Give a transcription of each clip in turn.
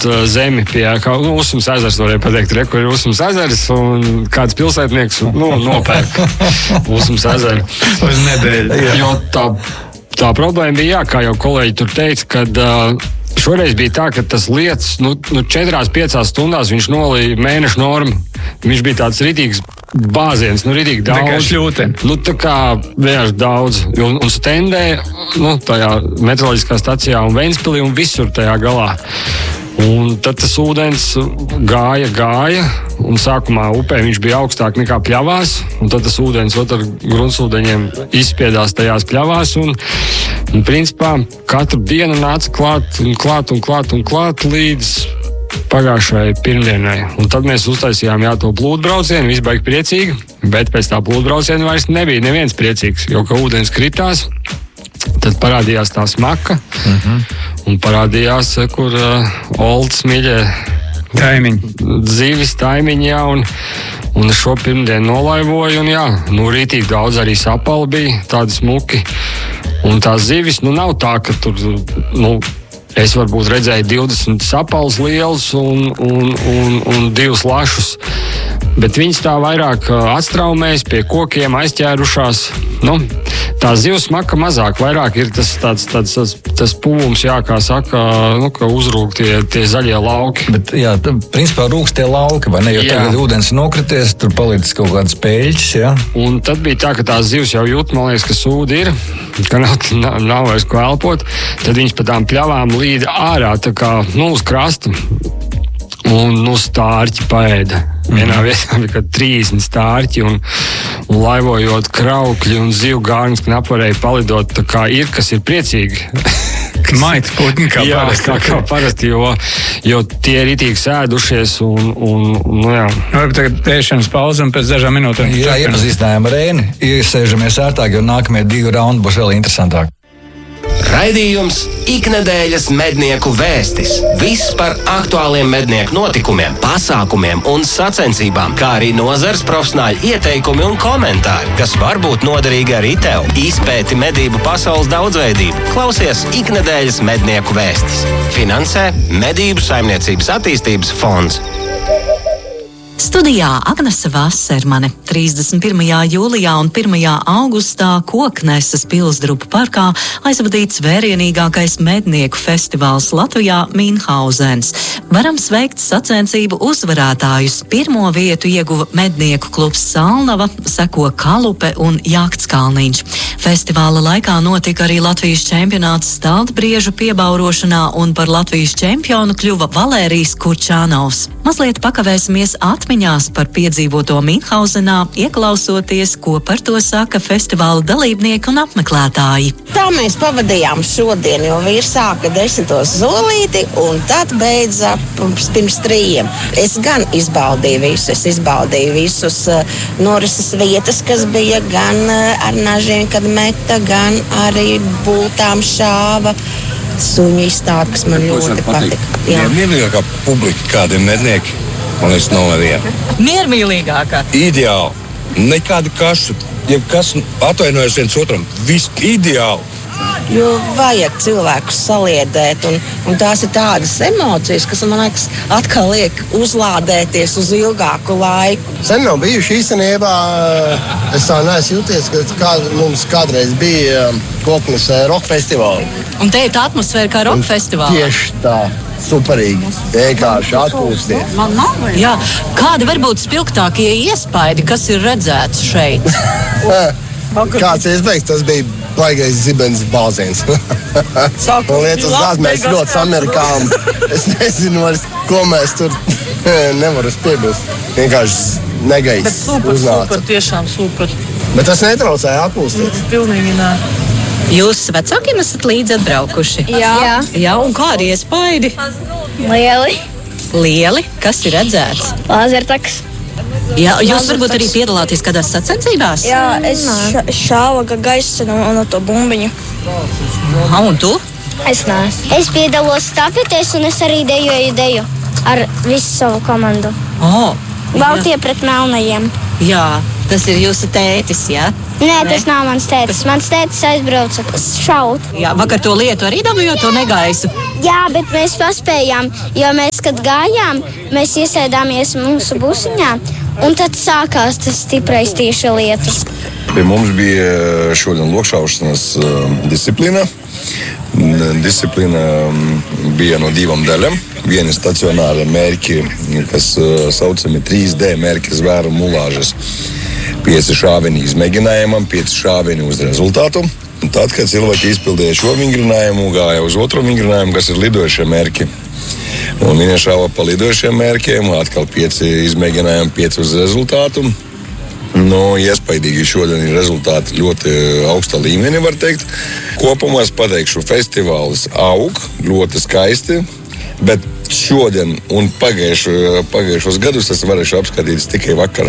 ņemot zemi pie Usmas ezers, varēja pateikt, kur ir Usmas ezers, un kāds pilsētnieks nopērk Usmas ezeru. Uz nedēļu. Jo tā problēma bija, kā jau kolēģi tur teica, kad šoreiz bija tā, ka tas lietas 4-5 stundās viņš nolīja mēnešu normu. Viņš bija tāds ritīgs bāziens, ritīgi daudz. Tā kā vienkārši daudz. Un stendē, tajā meteoroloģiskā stacijā un Ventspilī un visur tajā galā. Un tad tas ūdens gāja, un sākumā upē viņš bija augstāk nekā pļavās, un tad tas ūdens ar gruntsūdeņiem izspiedās tajās pļavās, un principā katru dienu nāca klāt līdz pagājušajai pirmdienai. Un tad mēs uztaisījām to plūdbraucienu, visi baigi priecīgi, bet pēc tā plūdbrauciena vairs nebija neviens priecīgs, jo ka ūdens kritās. Tad parādījās tā smaka, un parādījās, kur Olds miļē dzīves taimiņi, un šo pirmdienu nolaivoju, un rītīgi daudz arī sapali bija, tādi smuki. Un tās zivis, nav tā, ka tur, es varbūt redzēju 20 sapals liels un 2 lašus, bet viņas tā vairāk atstraumēs pie kokiem, aizķērušās. Tā zivs smaka mazāk, vairāk ir tas pūvums, kā saka, ka uzrūk tie zaļie lauki. Bet, principā rūks tie lauki, vai ne? Jo tagad ūdens nokrities, tur palicis kaut kādas peļķis, Un tad bija tā, ka tās zivs jau jūt, man liekas, ka sūdi ir, ka nav vairs ko elpot. Tad viņas pa tām pļavām līda ārā, tā kā, uz krasta. Un stārķi paēda. Vienā vietā bija 30 stārķi un laivojot kraukļi un zivu gārnis knap varēja palidot. Tā kā ir, kas ir priecīgi. Maita putni kā parasti. Kā parasti, jo tie ir itīgi sēdušies Varbūt tagad ēšanas pauze un pēc dažām minūtēm. Iepazīstinājām Reini, iesēžamies ērtāk, jo nākamie 2 raundi būs vēl interesantāk. Raidījums Iknedēļas mednieku vēstis. Viss par aktuāliem mednieku notikumiem, pasākumiem un sacensībām, kā arī nozares profesionāļu ieteikumi un komentāri, kas var būt noderīgi arī tev. Izpēti medību pasaules daudzveidību. Klausies Iknedēļas mednieku vēstis. Finansē Medību saimniecības attīstības fonds. Studijā Agnese Vasermane. 31. jūlijā un 1. augustā Kokneses Pilsdrupu parkā aizvadīts vērienīgākais mednieku festivāls Latvijā Minhauzens. Varam sveikt sacensību uzvarētājus. Pirmo vietu ieguva mednieku klubs Salnava, seko Kalupe un Jāktskalniņš. Festivāla laikā notika arī Latvijas čempionāts stāldbriežu piebaurošanā un par Latvijas čempionu kļuva Valērijs Kurčānovs. Mazliet pakavēsimies atmiņās par piedzīvoto Minhausenā, ieklausoties, ko par to saka festivāla dalībnieki un apmeklētāji. Tā mēs pavadījām šodien, jo vīrs sāka 10. zolīti un tad beidza pirms 3. Es gan izbaudīju visu. Es izbaudīju visus norises vietas, kas bija gan ar nažiem, kad meta, gan arī būtām šāva. Suņu izstāde, kas man ļoti patika. Miermīlīgākā publika, kāda ir mednieki, man liekas, nav neviena. Miermīlīgākā? Ideāli. Nekādi kaši. Ja kas atvainojas viens otram, viss ideāli. Jo vajag cilvēkus saliedēt, un tās ir tādas emocijas, kas, man liekas, atkal liek uzlādēties uz ilgāku laiku. Sen nav bijuši īstenībā, es tā neesmu jūties, ka mums kādreiz bija Koknes rock festivāli. Un te ir tā atmosfēra kā rock festivālā. Tieši tā. Superīgi. Vienkārši atpūsties. Jā, kādi varbūt spilgtākie iespaidi, kas ir redzēts šeit? Kāds iespējas, tas bija baigais zibens bāziens. Un lietas gāz, mēs ļoti samerkām. Es nezinu, ko mēs tur nevaru piebilst. Vienkārši negaiss uznāca. Super, tiešām super. Bet tas netraucēja atpūsties. Pilnīgi nē. Jūs vecākiem esat līdzi atbraukuši? Jā, un kādi iespaidi? Lieli. Lieli? Kas ir redzēts? Lāzertaks. Jā, jūs varbūt arī piedalāties kādās sacensībās? Jā, es šāva gaisa no to bumbiņu. Un tu? Es neesmu. Es piedalos stafetēs un es arī dejoju ar visu savu komandu. Baltie pret melnajiem. Jā, Tas ir jūsu tētis, jā? Nē, tas nav mans tētis. Mans tētis aizbrauca šaut. Jā, vakar to lietu arī dabūjot to negaisu? Jā, bet mēs paspējām, jo mēs, kad gājām, mēs iesēdāmies mūsu busiņā, un tad sākās tas stiprais tieša lietus. Pie mums bija šodien lokšaušanas disciplīna. Disciplīna bija no 2 daļām. Vieni stacionāri mērķi, kas saucami 3D mērķi, zvēru mulāžas. 5 šāvieni izmēģinājumam, 5 šāvieni uz rezultātu. Un tad, kad cilvēki izpildīja šo vingrinājumu, gāja uz otru vingrinājumu, kas ir lidojušie mērķi. Un viņi šāva pa lidojušiem mērķiem, atkal 5 izmēģinājumi, 5 uz rezultātu. Iespaidīgi šodien ir rezultāti ļoti augsta līmenī, var teikt. Kopumā es pateikšu, festivāls aug ļoti skaisti, bet šodien un pagājušos gadus es varēšu apskatīties tikai vakar.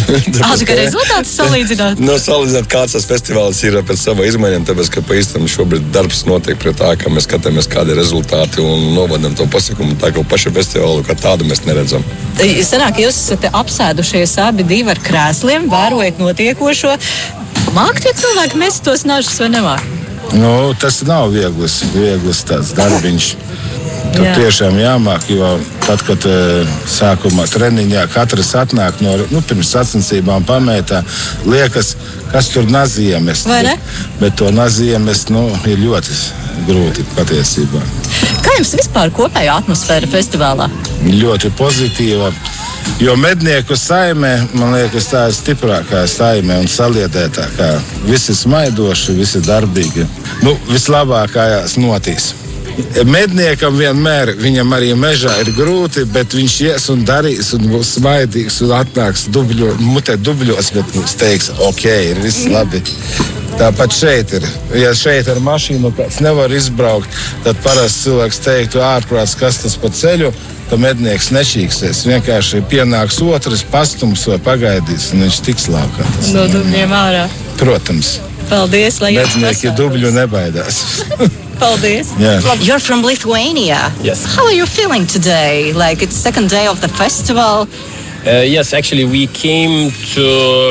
Kā rezultāts salīdzināt? Salīdzināt, kāds tas festivāls ir pēc sava izmaiņām, tāpēc, ka pa īstam šobrīd darbs notiek pie tā, ka mēs skatāmies, kādi ir rezultāti un novadam to pasākumu, tā kā pašu festivālu kā tādu mēs neredzam. Sanāk, jūs esat apsēdušies abi divi ar krēsliem, vērojat notiekošo. Mākt, ja cilvēki mēs tos nažus vai nemāk? Tas nav viegls tāds darbiņš. Tur tiešām jāmāk, jo tad, kad sākumā treniņā katrs atnāk pirms sacensībām pamētā, liekas, kas tur naziemest. Bet to naziemest, ir ļoti grūti patiesībā. Kā jums vispār kopējā atmosfēra festivālā? Ļoti pozitīva. Jo mednieku saimē, man liekas, tā ir stiprākā saime un saliedētākā. Visi smaidoši, visi darbīgi. Vislabākajās notīs. Medniekam vienmēr, viņam arī mežā ir grūti, bet viņš ies un darīs un būs smaidīgs un atnāks mutē dubļos, bet mums teiks, ok, ir viss labi. Tāpat šeit ir. Ja šeit ar mašīnu kāds nevar izbraukt, tad parasti cilvēks teiktu ārprāts, kas tas pa ceļu, ka mednieks nešīksies. Vienkārši pienāks otrs, pastums vai pagaidīs, un viņš tiks laukā. No dubļiem ārā. Protams. Paldies, lai jums mednieki dubļu nebaidās. Paldies. Yeah. You're from Lithuania. Yes. How are you feeling today? Like it's second day of the festival. Yes, actually we came to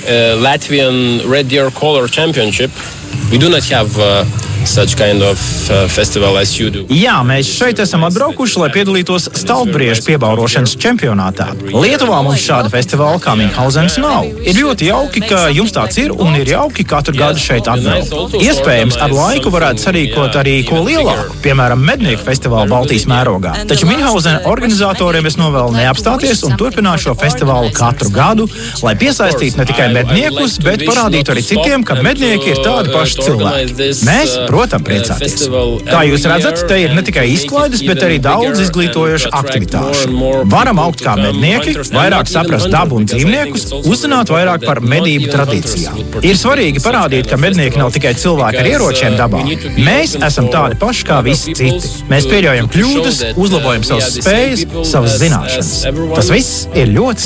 Latvian Red Deer Color Championship. We do not have such kind of festival as you do. Jā, mēs šeit esam atbraukuši, lai piedalītos stalbriežu piebaurošanas čempionātā. Lietuvā mums šāda festivāla kā Minhauzens nav. Ir ļoti jauki, ka jums tāds ir, un ir jauki katru gadu šeit atbraukt. Iespējams, ar laiku varētu sarīkot arī ko lielāku, piemēram, mednieku festivālu Baltijas mērogā. Taču Minhauzena organizatoriem es novēlu neapstāties un turpināt šo festivālu katru gadu, lai piesaistītu ne tikai medniekus, bet parādītu arī citiem, ka mednieki ir tādi paši cilvēki. Mēs, protams, priecāties. Kā jūs redzat, te ir ne tikai izklaides, bet arī daudz izglītojošu aktivitāšu. Varam augt kā mednieki, vairāk saprast dabu un dzīvniekus, uzzināt vairāk par medību tradīcijām. Ir svarīgi parādīt, ka mednieki nav tikai cilvēki ar ieročiem dabā. Mēs esam tādi paši kā visi citi. Mēs pieļaujam kļūdas, uzlabojam savas spējas, savas zināšanas. Tas viss ir ļoti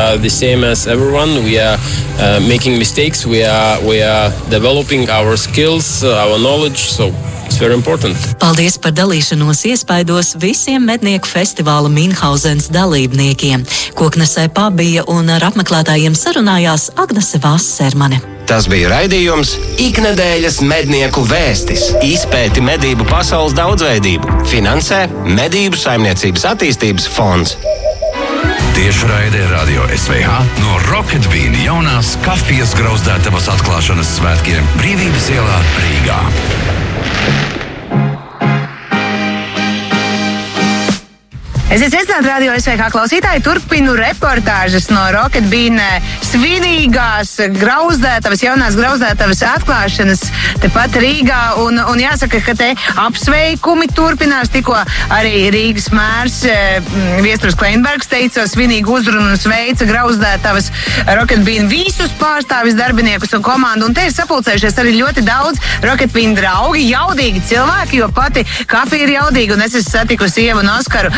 svarīgi. So it's very important. Paldies par dalīšanos iespaidos visiem mednieku festivāla Minhauzens dalībniekiem. Koknesē pabija un ar apmeklētājiem sarunājās Agnese Vassermane. Tas bija raidījums Iknedēļas mednieku vēstis. Izpēti medību pasaules daudzveidību. Finansē Medību saimniecības attīstības fonds. Tiešraidē Radio SVH no Rocket Bean jaunās kafijas grauzdētavas atklāšanas svētkiem Brīvības ielā Rīgā. Esiet sveicināti Radio SVH klausītāji. Turpinu reportāžas no Rocket Bean svinīgās grauzdētavas, jaunās grauzdētavas atklāšanas tepat Rīgā. Un jāsaka, ka te apsveikumi turpinās. Tikko arī Rīgas mērs Viesturs Kleinbergs teica svinīgu uzrunu un sveica grauzdētavas Rocket Bean visus pārstāvis, darbiniekus un komandu. Un te ir sapulcējušies arī ļoti daudz Rocket Bean draugi, jaudīgi cilvēki, jo pati kafija ir jaudīga. Un es esmu satikusi Ievu un Oskaru Floru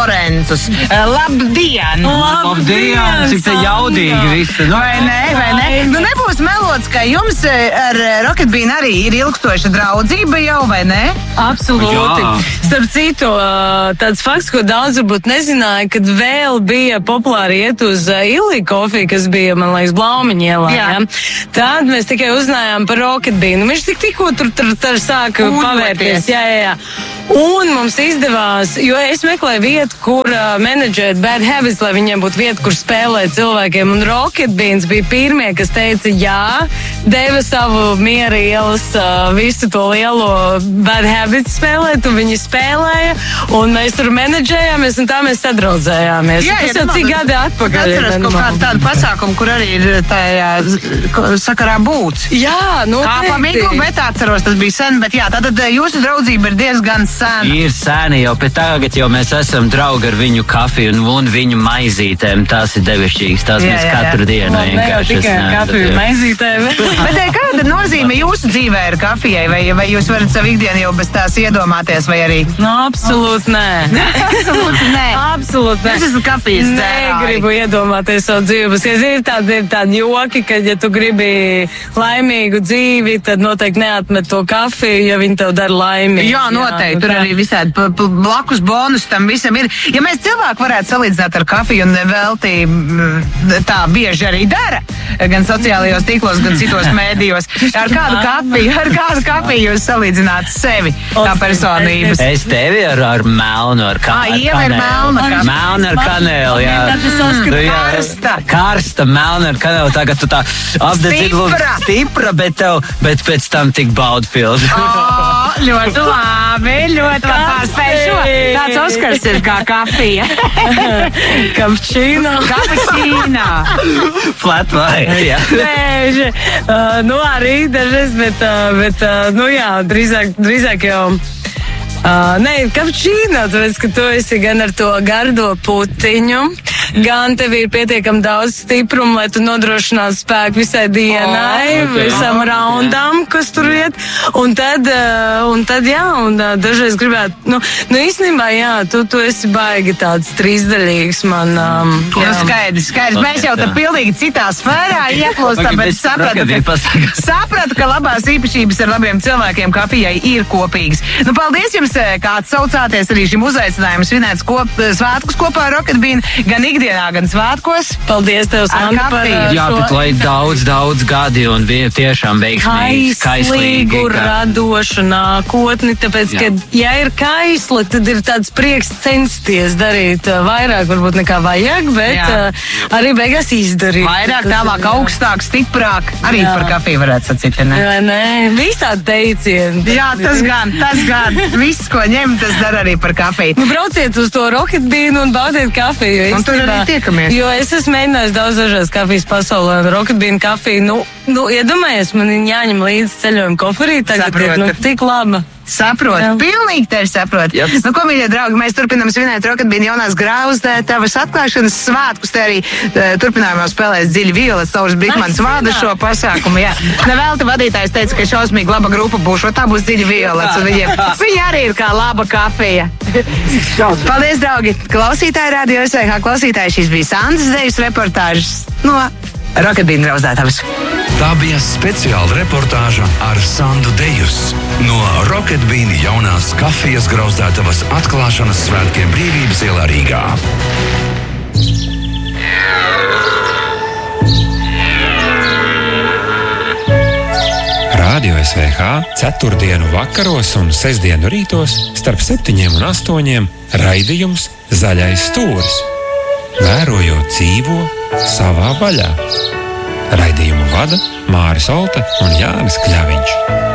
Lorencus. Labdien! Labdien! Cik te jaudīgi visi. Vai ne? Nu, nebūs melots, ka jums ar Rocket Bean arī ir ilgstoša draudzība jau, vai ne? Absolūti. Starp citu, tāds fakts, ko daudz varbūt nezināja, kad vēl bija populāri iet uz Ilī kofiju, kas bija, man liekas, Blaumiņa ielā. Ja? Tad mēs tikai uzzinājām par Rocket Bean. Viņš tikko tur sāka pavērties. Jā. Un mums izdevās, jo es meklēju vietu, kur menedžēt Bad Habits, lai viņiem būtu vieta, kur spēlēt cilvēkiem. Un Rocket Beans bija pirmie, kas teica jā, deva savu miera ielas, visu to lielo Bad Habits spēlēt, un viņi spēlēja, un mēs tur menedžējāmies, un tā mēs sadraudzējāmies. Jā, tas jau cik gadi atpakaļ. Atceros kaut kādu tādu pasākumu, kur arī ir tajā sakarā būts. Jā, Kāpamīgu, bet atceros, tas bija sen, bet jā, tātad jūsu draudzība ir diezgan sena. Ir seni jau, bet tagad jau mēs esam draugi ar viņu kafiju un viņu maizītēm. Tās ir devišķīgas, tās mēs katru dienu vienkārši esam. Kafiju maizītēm. Bet kāda nozīme jūsu dzīvē ir kafijai? Vai jūs varat savu ikdienu jau bez tās iedomāties, vai arī? No, absolūti nē. Absolūti nē. Absolūti nē. Es esmu kafijas dzērāji. Negribu iedomāties savu dzīvi. Ir tādi joki, ka ja tu gribi laimīgu dzīvi, tad noteikti neatmet to kafiju, ja viņi tev dara laimīgu. Jā, noteikti. Tur arī visādi blakus bonus tam visam ir. Ja mēs cilvēku varētu salīdzināt ar kafiju un velti tā bieži arī dara, gan sociālajos tīklos, gan citos mēdījos, ar kādu kafiju jūs salīdzināt sevi, tā personības? Es tevi ar melnu, ar kanēli. Ieva ir melna kafija. Melna ar kanēli, jā. Karsta melna ar kanēli. Tagad tu tā apdedzīgu stipra, bet pēc tam tik baudpildi. Ļoti labi. Ļoti labi pārspēju. Tāds Oskars ir kā kafija. Cappuccino. Flat white, jā. Nu arī dažreiz, bet nu jā, drīzāk jau. Nē, cappuccino, tāpēc, ka tu esi gan ar to gardo putiņu, gan tev ir pietiekami daudz stiprumu, lai tu nodrošinātu spēku visai dienai, visam raundam, kas tur iet. Un tad jā, un dažreiz gribētu, nu īstenībā, jā, tu esi baigi tāds trīsdaļīgs man. Skaidrs. Mēs jau te pilnīgi citā sfērā ieklostam, bet sapratu, ka labās īpašības ar labiem cilvēkiem kafijai ir kopīgas. Nu, paldies jums, kā atsaucāties arī šim uzaicinājumam svinēt svētkus kopā ar Rocket Bean, gan ikdienā, gan svētkos. Paldies tev, Sandra, par šo. Jā, bet lai daudz gadi un tiešām veiksmīgi, kaislīgu, radošu nākotni, tāpēc, ka, ja ir kaisli, tad ir tāds prieks censties darīt vairāk, varbūt nekā vajag, bet arī beigās izdarīt. Vairāk, tālāk, augstāk, stiprāk, arī par kafiju varētu sacīt, ne? Nē, visādi teicieni. Jā, tas gan. Viss, ko ņem, tas dara arī par kafiju. Nu, brauciet uz to Rocket Bean un baudiet kafiju. Un tur arī tiekamies. Jo es esmu mēģinājis daudz dažādas kafijas pasaulē. Rocket Bean kafiju, iedomājies, man jāņem līdzi ceļojuma koferī. Tagad ir, tik laba. Saprotu, pilnīgi tevi saprotu. Yep. Nu, ko, mīļie draugi, mēs turpinām svinēt Rocket Bean jaunās Grauzdētavas atklāšanas svētkus. Te arī turpinājumā spēlēs Dziļa Viola, Sauris Brikmans vada šo pasākumu. Jā. Nevelti vadītājs teica, ka šausmīgi laba grupa būs, tā būs Dziļa Viola. Viņi arī ir kā laba kafija. Paldies, draugi! Klausītāji, Radio SVH klausītāji, šis bija Sandras Dejas reportāžas no Rocket Bean Grauzdētavas. Tā bija speciāla reportāža ar Sandu Dejus no Rocket Bean jaunās kafijas Grauzdētavas atklāšanas svētkiem Brīvības ielā Rīgā. Radio SVH ceturtdienu vakaros un sestdienu rītos starp 7 un 8 raidījums Zaļais stūris. Vērojot dzīvo savā vaļā. Raidījumu vada Māris Olta un Jānis Kļaviņš.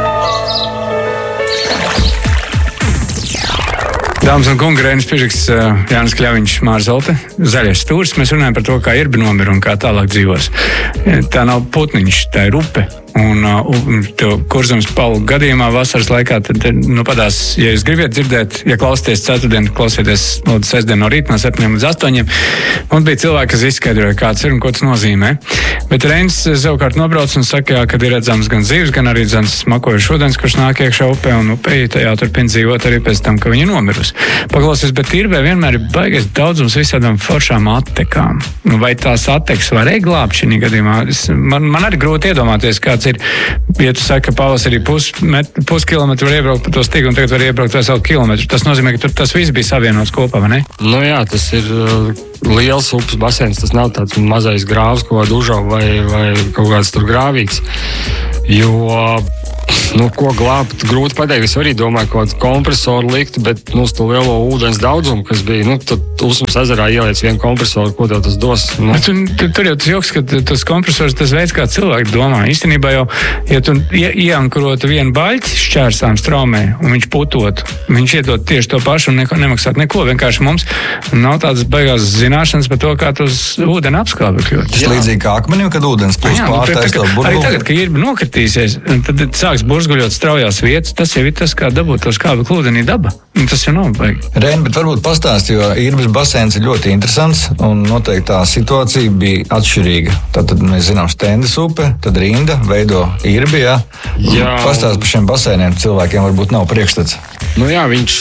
Dāmas un kungi, Reinis Pižiks, Jānis Kļaviņš, Māris Olta. Zaļais stūris. Mēs runājam par to, kā ir nomira un kā tālāk dzīvos. Tā nav putniņš, tā ir upe. Un Kurzemes Paula gadījumā vasaras laikā, tad, padās, ja jūs gribat dzirdēt, ja klausieties ceturtdienu, klausieties sestdienu no rīta no 7 līdz 8, un bija cilvēki, kas izskaidroja, kāds ir un ko tas nozīmē. Bet Reinis savukārt nobrauc un saka, ka ir redzams gan zīves, gan arī smakojuši ūdens, kurš nāk iekšā upē, un upē tajā turpina dzīvot arī pēc tam, ka viņa nomirusi. Paklausies, bet Irbē vienmēr ir baigais daudzums visādām foršām attekām. Vai tās attekas varēja glābt šī gadījumā? Man arī grūti iedomāties, kāds ir, ja tu saki, ka pavasarī puskilometru var iebraukt pa to stigu un tagad var iebraukt veselu kilometru. Tas nozīmē, ka tur tas viss bija savienots kopā, vai ne? Nu jā, tas ir liels upes basēns, tas nav tāds mazais grāvs, ko dužau vai kaut kāds tur grāvīgs. Jo, ko glābt, grūti pateikt. Es arī domāju, ka kaut kādu kompresoru likt, bet uz to lielo ūdens daudzumu, kas bija, tad Usmas ezerā ieliec vienu kompresoru, ko tev tas dos? Tur jau tas joks, ka tas kompresors, tas veids, kā cilvēki domā. Īstenībā jau, ja tu ieankurotu vienu baļķi šķērsām straumē, un viņš putotu, viņš iedod tieši to pašu un nemaksāt neko. Vienkārši mums nav tādas baigās zināšanas par to, kā tos ūdeni apskābekļot. Tas līdzīgi kā akmenim, kad ūdens plūst pārtais to burbuļu. Arī tagad, kad Irba nokritīsies, tad sāks burzguļot straujās vietas, tas jau ir tas, kā dabūt to skābekli ūdenī daba. Tas jau nav baigi. Reini, bet varbūt pastāst, jo Irbas basēns ir ļoti interesants un noteikti tā situācija bija atšķirīga. Tad mēs zinām Stendes upe, tad rinda veido Irbi, jā. Pastāst par šiem basēniem, cilvēkiem varbūt nav priekšstats. Jā, viņš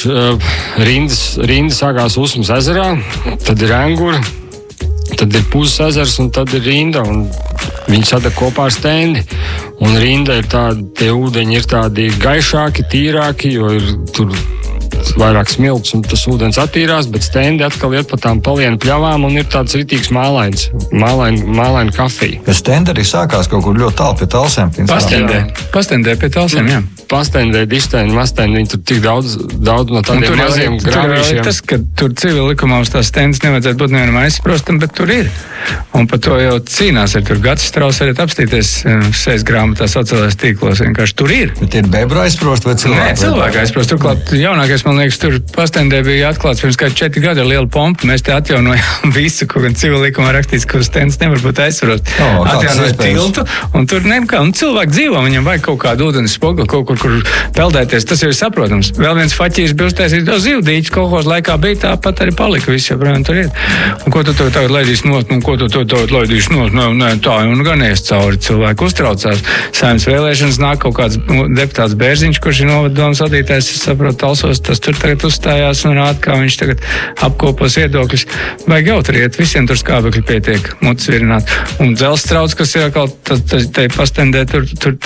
rinda sākās Usmas ezerā, tad ir Engura, tad ir Puzes ezers un tad ir rinda. Un viņi sadeg kopā ar Stendi. Un rinda ir tādi, tie ūdeņi ir tādi gaišāki, tīrāki, jo ir tur vairāk smilts un tas ūdens attīrās, bet Stendi atkal iet pa tām palienu pļavām un ir tāds ritīgs mālaina kafija. Bet Stendi arī sākās kaut kur ļoti tālu pie Talsēm. Pastendē pie Talsēm, jā. Pastendē, Dišteņi, Masteņi, viņi tur tik daudz no tādiem maziem grāvīšiem. Tas, ka tur civil likumā uz tās Stendes nevajadzētu būt nevienam aizsprostam, bet tur ir. Un par to jau cīnās. Tur Gatis Strauss arī apstīties 6 grāmatā sociālajos tīklos. Vienkārši tur ir. Bet ir bebra aizsprost vai cilvēki? Nē, cilvēki aizsprost. Turklāt jaunākais, man liekas, tur Pastendē bija atklāts pirms kā 4 gadi ar lielu pompu. Mēs te atjaunojām visu, ko gan civil likumā rakstīts, ka uz Stendes nevar būt aizsprost. Atjaunojot tiltu, un tur nekā. Un cilvēki dzīvo, viņam vajag kaut kādu ūdens spoguli, kaut kur peldēties. Tas jau ir saprotams. Vēl viens faķīs bija uztaisījis to zivdīķis, kolhos laikā bija tāpat arī palika. Viss joprojām tur ir. Un ko tu tagad laidīsi nost? Un ko tu tagad laidīsi nost? Nē, tā, un gan ies cauri. Cilvēki uztraucās. Saimnes vēlēšanas nāk kaut kāds deputāts Bērziņš, kurš ir novaddomas vadītājs, es saprotu, Talsos, tas tur tagad uzstājās un rāda, kā viņš tagad apkopos viedokļus. Vajag autoriet, visiem tur skābekļi pietiek, mutis virināt. Un dzelzstrauds, kas ir atkal, te Pastendē, tur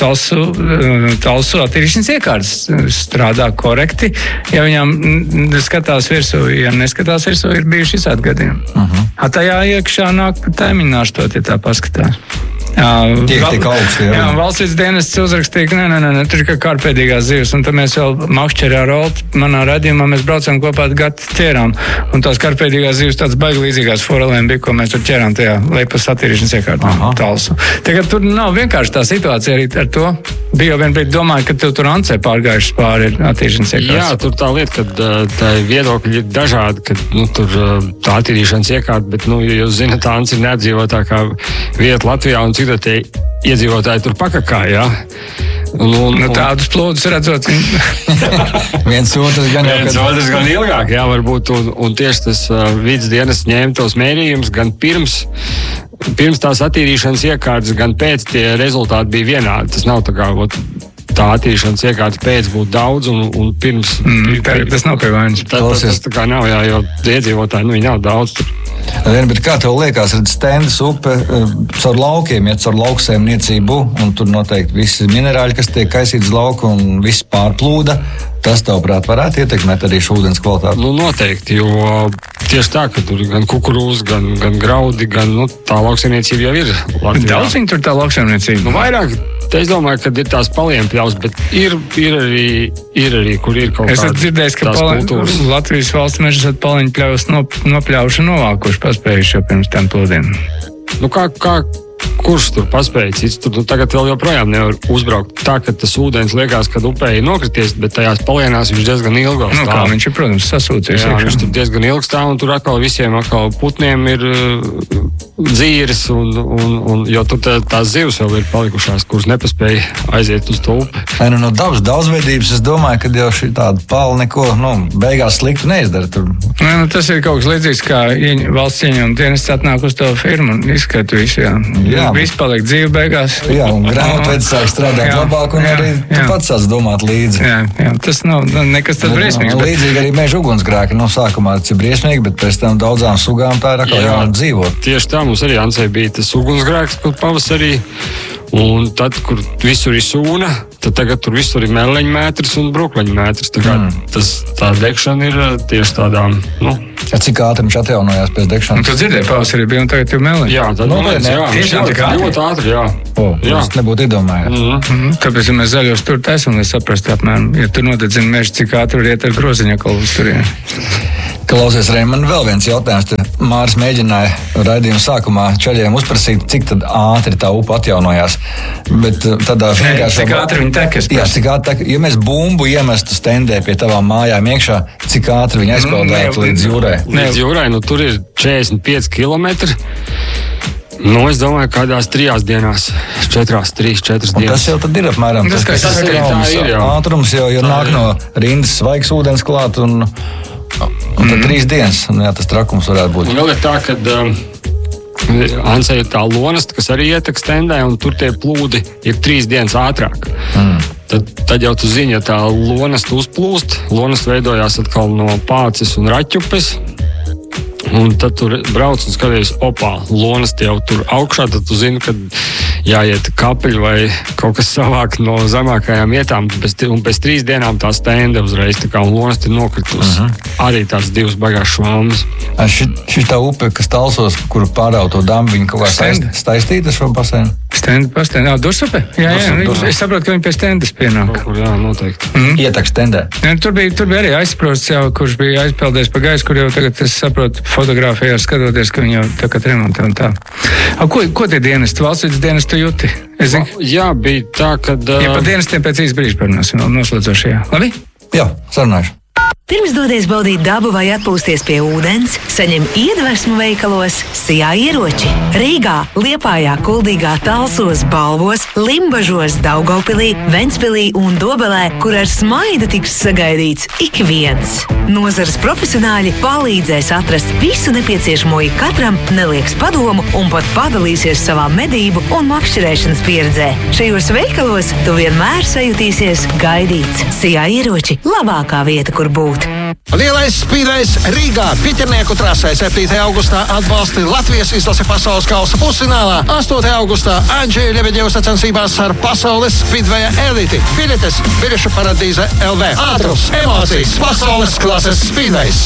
Talsu attīrīšanas iekārtas strādā korekti. Ja viņām skatās virsū, ja neskatās virsū, ir bijuši visādi gadījumi. Tajā iekšā nāk taimiņāšu to, ja tā paskatās. Tik augsti, jā, valsts dienests uzrakstīja, ka nē, tur ir kā kārpēdīgās zivis, un tad mēs vēl Makšķerā ar Oltu, manā radījumā mēs braucam kopā ar Gati ķērām, un tās kārpēdīgās zivis tāds baigi līdzīgās forelēm bija, ko mēs tur ķērām tajā lepas attīrīšanas iekārtām Talsu. Tagad tur nav vienkārši tā situācija arī ar to. Bija jau vienbrīd domāju, ka tur Ancē pārgājušas pāri attīrīšanas iekārtas. Jā, tur tā lieta, ka tā viedokļi ir dažādi, ka tur tā attīrīšanas iekārta, bet, jūs zināt, tā Ancē ir neapdzīvotākā vieta Latvijā, un cik tie iedzīvotāji tur pakakā, jā. Tādus plūdus redzot. Viens otrs gan ilgāk, jā, varbūt. Un tieši tas vides dienas ņēma tos mērījumus gan pirms tās attīrīšanas iekārtas, gan pēc tie rezultāti bija vienādi. Tas nav tā kā tā attīrīšanas iekārta pēc būtu daudz un pirms. Tas nav pie vainas. Tas tā kā nav, jā, jo iedzīvotāji, viņi nav daudz tur. Bet kā tev liekas, redz Stendes upe caur laukiem, ja caur lauksaimniecību, un tur noteikti visi minerāļi, kas tiek kaisīti uz lauku un viss pārplūda, tas, tavuprāt, varētu ietekmēt arī šo ūdens kvalitāti? Noteikti, jo tieši tā, ka tur gan kukurūz, gan graudi, gan tā lauksaimniecība jau ir Latvijā. Daudz viņi tur tā lauksaimniecība? Vairāk. Es domāju, ka ir tās palienpļaus, bet ir arī, kur ir kaut kādas es esmu dzirdējis, ka Latvijas valsts meža esat palienpļaus nopļauši novākuši paspējuši jau pirms tiem plūdiem. Kurš tur paspēja cits? Tur tagad vēl joprojām nevar uzbraukt tā, ka tas ūdens liekas, ka upē ir nokrities, bet tajās palienās viņš diezgan ilgi stāv. Kā viņš ir, protams, sasūcies. Jā, viņš tur diezgan ilgi stāv, un tur atkal visiem putniem ir dzīres, jo tur tās zivs vēl ir palikušās, kuras nepaspēja aiziet uz to upi. No dabas daudzveidības es domāju, ka jau šī tāda pala neko beigās sliktu neizdara. Tas ir kaut kas līdzīgs, kā valsts ieņēmuma dienests atnāk uz to firmu un izskata visu. Jā. Viss paliek dzīve beigās. Jā, un grāmatvedis sāk strādāt labāk un arī tu pats sāc domāt līdzi. Jā, tas nav nekas tad briesmīgs. Līdzīgi arī meža ugunsgrēki. Sākumā tas ir briesmīgi, bet pēc tam daudzām sugām tā ir atkal jāvar dzīvot. Tieši tā mums arī Ansei bija tas ugunsgrēks, kur pavasarī. Un tad, kur visur ir sūna, tad tagad tur visur ir meleņmetrs un brokleņmetrs. Tā degšana ir tieši tādām, Cik ātri viņš atjaunojās pēc degšanas? Tu dzirdēji, pavasarī bija un tagad ir meleņi. Jā, tad tiešām tik ātri? Ļoti ātri, jā. Es nebūtu iedomājies. Kāpēc, ja mēs zaļos tur taisam, lai saprastu apmēram, ja tu nodedzini mežu, cik ātri var iet ar groziņa kalvus turien. Klausies, Reim, man vēl viens jautājums. Māris mēģināja raidījuma sākumā čaļiem uzprasīt, cik tad ātri tā upe atjaunojās. Bet tādā vienkārši... Cik ātri viņi tekas? Jā, cik ātri tekas. Ja mēs bumbu iemestu stendē pie tavām mājām iekšā, cik ātri viņi aizpeldētu līdz jūrai? Līdz jūrai, tur ir 45 kilometri. Es domāju, kādās 3 dienās, 4 dienas. Tas jau tad ir apmēram tas ir, ātrums, jo nāk no rindas svaigs ūdens klāt un tad 3 dienas. Tas trakums varētu būt. Un vēl ir tā, ka Ansei ir tā lonasta, kas arī ietek stendē, un tur tie plūdi ir 3 dienas ātrāk. Tad jau tu zini, ja tā lonasta uzplūst, lonasta veidojās atkal no Pācis un Raķupes. Un tad tur brauc un skaties, lonasta jau tur augšā, tad tu zini, ka jāiet kapeļi vai kaut kas savāk no zemākajām vietām. Un pēc 3 dienām tā stende uzreiz, un lonasta ir nokritusi. Arī tās 2 baigās švāmas. Šī tā upe, kas Talsos, kuru pārāv to dambu, viņa kaut kā staistīta šo basēnu? Stenda, Dursupe? Jā, es saprotu, ka viņi pie stendes pienāk. Jā, noteikti. Ietek stendē. Tur bija arī aizsprosts jau, kurš bija aizpeldējis pa gaisu, kur jau tagad, es saprotu, fotografijā skatoties, ka viņi jau tagad remontē un tā. Ko tie dienesti, valsts dienesti tu jūti? Jā, bija tā, ka... Ja par dienestiem pēc īsta brīža parunāsim, noslēdzošajā. Labi? Jā, sarunājuši. Pirms doties baudīt dabu vai atpūsties pie ūdens, saņem iedvesmu veikalos Sijā ieroči. Rīgā, Liepājā, Kuldīgā, Talsos, Balvos, Limbažos, Daugavpilī, Ventspilī un Dobelē, kur ar smaidu tiks sagaidīts ik viens. Nozares profesionāļi palīdzēs atrast visu nepieciešamo ikatram, nelieks padomu un pat padalīsies savā medību un makšķerēšanas pieredzē. Šajos veikalos tu vienmēr sajutīsies gaidīts. Sijā ieroči – labākā vieta, kur būt. Lielais spīdais Rīgā Piķernieku trasē 7. augustā atbalsti Latvijas izlase pasaules kausa pusfinālā. 8. augustā Andžeja Ļebeģeva sacensībās ar pasaules spīdveja eliti. Biļetes Biļešu paradīze LV. Ātrums, emocijas, pasaules klases spīdvejs.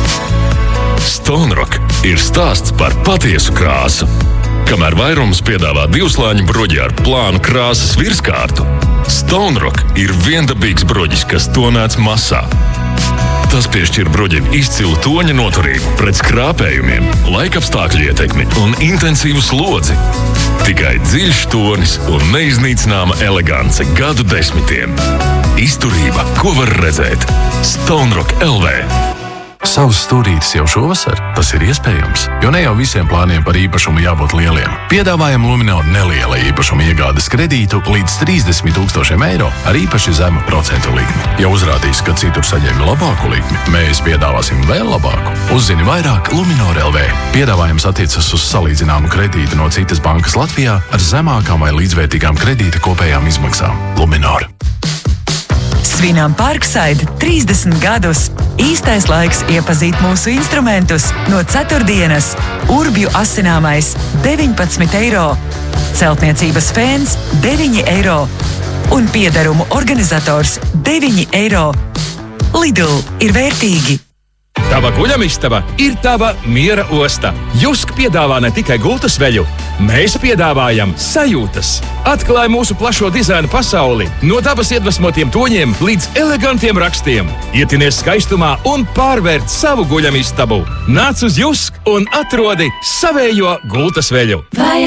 Stone Rock ir stāsts par patiesu krāsu. Kamēr vairums piedāvā 2-slāņu bruģi ar plānu krāsas virskārtu, Stone Rock ir viendabīgs bruģis, kas tonēts masā. Tas piešķir bruģim izcilu toņa noturību pret skrāpējumiem, laikapstākļu ietekmi un intensīvu slodzi. Tikai dziļš tonis un neiznīcināma elegance gadu desmitiem. Izturība, ko var redzēt. Stone Rock LV. Savs stūrītis jau šovasar? Tas ir iespējams, jo ne jau visiem plāniem par īpašumu jābūt lieliem. Piedāvājam Luminor neliela īpašuma iegādes kredītu līdz 30,000 eiro ar īpaši zemu procentu likmi. Ja uzrādīs, ka citur saņem labāku likmi, mēs piedāvāsim vēl labāku. Uzzini vairāk Luminor LV. Piedāvājums attiecas uz salīdzināmu kredītu no citas bankas Latvijā ar zemākām vai līdzvērtīgām kredīta kopējām izmaksām. Luminor. Svinām Parkside 30 gadus. Īstais laiks iepazīt mūsu instrumentus. No ceturtdienas Urbju asināmais 19 eiro, celtniecības fēns 9 eiro un piederumu organizators 9 eiro. Lidl ir vērtīgi. Tava guļamistaba ir tava miera osta. Jusk piedāvā ne tikai gultas veļu, mēs piedāvājam sajūtas. Atklāj mūsu plašo dizaina pasauli, no dabas iedvesmotiem toņiem līdz elegantiem rakstiem. Ietinies skaistumā un pārvērt savu guļamistabu. Nāc uz Jusk un atrodi savējo gultas veļu.